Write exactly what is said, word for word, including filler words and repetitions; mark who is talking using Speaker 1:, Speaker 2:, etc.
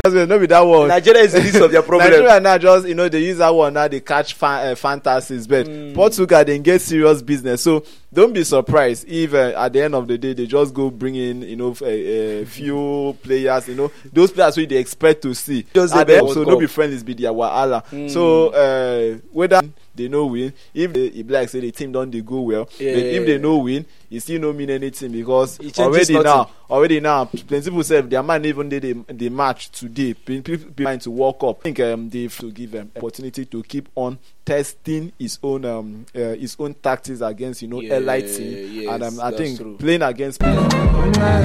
Speaker 1: No be that one.
Speaker 2: Nigeria is the least of their problem.
Speaker 1: Nigeria now just, you know, they use that one now, they catch fan, uh, fantasies, but mm. Portugal, they get serious business. So don't be surprised if uh, at the end of the day, they just go bring in, you know, a, a few players, you know, those players who they expect to see. Just at the end, so no be friendlies be their wahala. Mm. So uh, whether they no win, if they, if like say the team don't they go well,
Speaker 2: yeah,
Speaker 1: but if they no win, it still no mean anything because already now, nothing. already now, plenty people say their man even did the, the match today. People trying to walk up. I think um, they have to give them opportunity to keep on testing his own um uh, his own tactics against, you know,
Speaker 2: yeah,
Speaker 1: L I T,
Speaker 2: yes,
Speaker 1: and um, I think
Speaker 2: true.
Speaker 1: playing against.